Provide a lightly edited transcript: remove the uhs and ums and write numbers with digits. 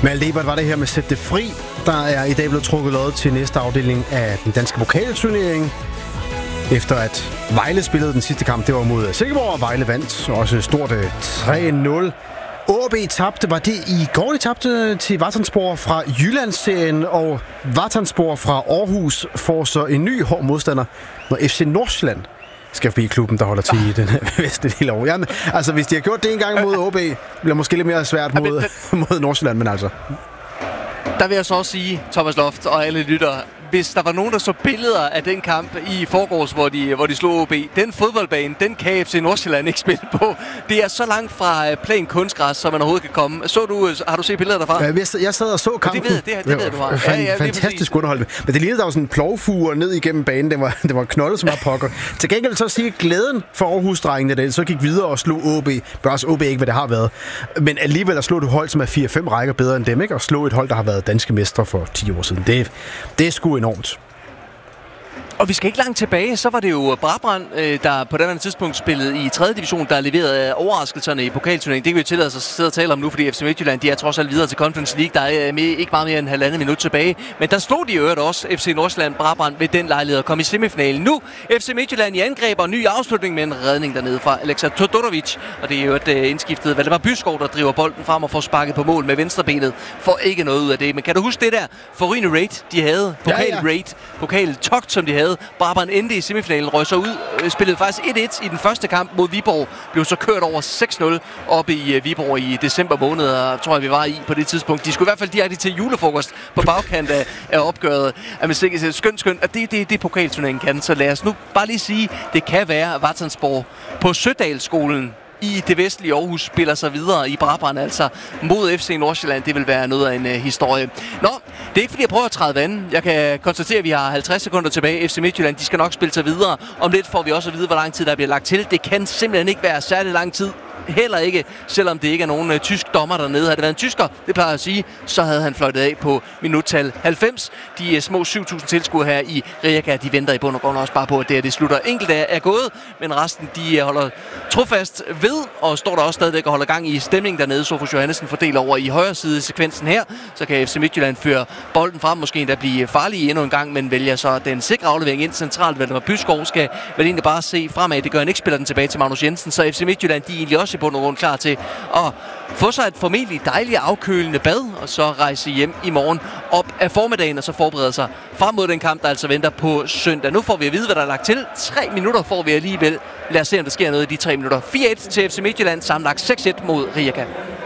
Malte Ebert var det her med Sæt det fri. Der er i dag blevet trukket lod til næste afdeling af den danske pokalturnering. Efter at Vejle spillede den sidste kamp, det var mod Silkeborg, og Vejle vandt også stort 3-0. AaB tabte, var det i går, de tabte til Vatanspor fra Jyllandsserien, og Vatanspor fra Aarhus får så en ny hård modstander, når FC Nordsjælland skal forbi klubben, der holder til i den vestlige del af år. Jamen, altså, hvis de har gjort det en gang mod AaB, bliver måske lidt mere svært mod Nordsjælland, men altså. Der vil jeg så også sige, Thomas Loft og alle lyttere, hvis der var nogen, der så billeder af den kamp i forgårs, hvor de slog AaB, den fodboldbane, den kan FC Nordsjælland ikke spille på. Det er så langt fra plan kunstgræs, som man overhovedet kan komme. Har du set billeder derfra? Jeg sad og så kampen. Det ved du har. Fantastisk underholdende. Men det lignede, der var sådan en plovfuger ned igennem banen. Det var knoldet som var pokker. Til gengæld så sige glæden for Aarhus-drengene, det så gik videre og slog AaB. Bør også AaB ikke, hvad det har været. Men alligevel at slå et hold, som er 4-5 rækker bedre end dem, ikke? Og slå et hold, der har været danske mestre for 10 år siden. Det er sgu enormt. Og vi skal ikke langt tilbage, så var det jo Brabrand, der på det tidspunkt spillede i 3. division, der leverede overraskelserne i pokalturneringen. Det kan vi jo tillade os at sidde og tale om nu, fordi FC Midtjylland, de er trods alt videre til Conference League. Der er ikke meget mere end 1,5 minut tilbage. Men der slog de jo også FC Nordsjælland Brabrand ved den lejlighed at komme i semifinalen. Nu FC Midtjylland i angreb og ny afslutning med en redning dernede fra Aleksa Todorovic. Og det er jo et indskiftet Valdemar Byskov, der driver bolden frem og får sparket på mål med venstrebenet. Får ikke noget ud af det. Men kan du huske det der forrygende raid, de havde? Pokal-raid, pokal-togt, som de havde. Brabrand endte i semifinalen, røg så ud, spillede faktisk 1-1 i den første kamp mod Viborg, blev så kørt over 6-0 oppe i Viborg i december måned, og tror jeg, vi var i på det tidspunkt. De skulle i hvert fald direkte til julefrokost på bagkant af opgøret. Skønt, at det pokalturneringen kan. Så lad os nu bare lige sige, det kan være Vatanspor på Sødalsskolen i det vestlige Aarhus spiller sig videre i Brabrand, altså mod FC Nordsjælland. Det vil være noget af en historie. Nå, det er ikke fordi jeg prøver at træde vandet. Jeg kan konstatere, at vi har 50 sekunder tilbage. FC Midtjylland, de skal nok spille sig videre. Om lidt får vi også at vide, hvor lang tid der bliver lagt til. Det kan simpelthen ikke være særlig lang tid. Heller ikke, selvom det ikke er nogen tysk dommer dernede. Havde det været en tysker, det plejer jeg at sige, så havde han fløjtet af på minuttal 90. De små 7.000 tilskuere her i Rijeka, de venter i bund og grund også bare på, at det slutter. Enkelte er gået, men resten de holder trofast ved, og står der også stadigvæk og holder gang i stemningen dernede. Sofus Johannesen fordeler over i højre side sekvensen her, så kan FC Midtjylland føre bolden frem, måske endda blive farlige endnu en gang, men vælger så den sikre aflevering ind centralt. Valdemar Byskov skal vel egentlig bare se fremad. Det gør han ikke, spiller den tilbage til Magnus Jensen, så FC Midtjylland, de er egentlig også i bund og grund klar til at få sig et formentlig dejligt afkølende bad, og så rejse hjem i morgen op af formiddagen, og så forberede sig frem mod den kamp, der altså venter på søndag. Nu får vi at vide, hvad der er lagt til. 3 minutter får vi alligevel. Lad os se, om der sker noget i de 3 minutter. 4-1 til FC Midtjylland, sammenlagt 6-1 mod Rijeka.